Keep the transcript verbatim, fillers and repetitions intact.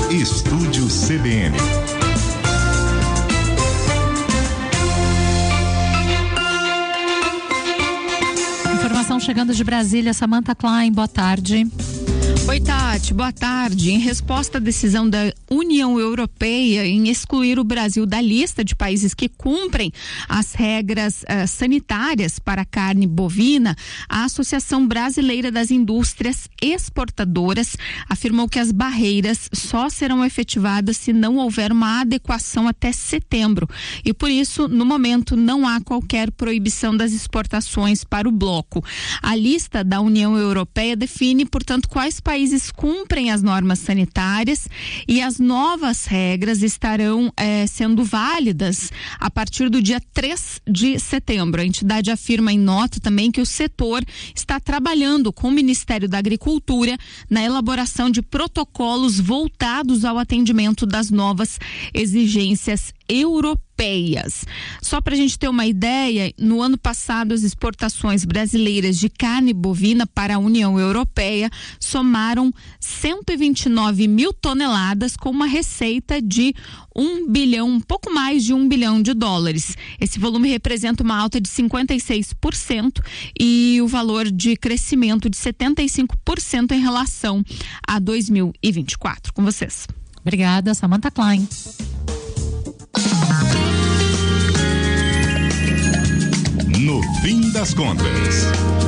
Estúdio C B N. Informação chegando de Brasília, Samantha Klein, boa tarde. Oi, Tati, boa tarde. Em resposta à decisão da União Europeia em excluir o Brasil da lista de países que cumprem as regras uh, sanitárias para a carne bovina, a Associação Brasileira das Indústrias Exportadoras afirmou que as barreiras só serão efetivadas se não houver uma adequação até setembro. E por isso, no momento, não há qualquer proibição das exportações para o bloco. A lista da União Europeia define, portanto, quais países países cumprem as normas sanitárias e as novas regras estarão eh, sendo válidas a partir do dia três de setembro. A entidade afirma em nota também que o setor está trabalhando com o Ministério da Agricultura na elaboração de protocolos voltados ao atendimento das novas exigências europeias. Só para a gente ter uma ideia, no ano passado as exportações brasileiras de carne bovina para a União Europeia somaram cento e vinte e nove mil toneladas com uma receita de um bilhão, um pouco mais de um bilhão de dólares. Esse volume representa uma alta de cinquenta e seis por cento e o valor de crescimento de setenta e cinco por cento em relação a dois mil e vinte e quatro. Com vocês. Obrigada, Samantha Klein. No fim das contas.